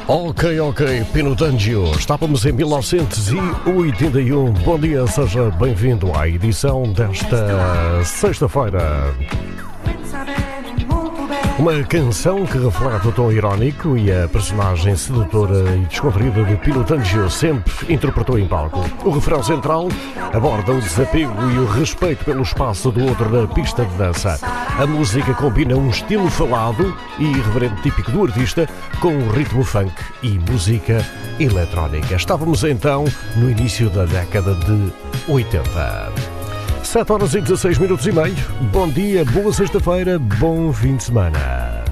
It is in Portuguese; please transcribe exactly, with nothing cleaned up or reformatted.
Ok, ok, Pino D'Angio. Estávamos em mil novecentos e oitenta e um. Bom dia, seja bem-vindo à edição desta sexta-feira. Uma canção que reflete o tom irónico e a personagem sedutora e descontraída de Pino D'Angio sempre interpretou em palco. O refrão central aborda o desapego e o respeito pelo espaço do outro na pista de dança. A música combina um estilo falado e irreverente típico do artista com um ritmo funk e música eletrónica. Estávamos então no início da década de oitenta. sete horas e dezasseis minutos e meio. Bom dia, boa sexta-feira, bom fim de semana.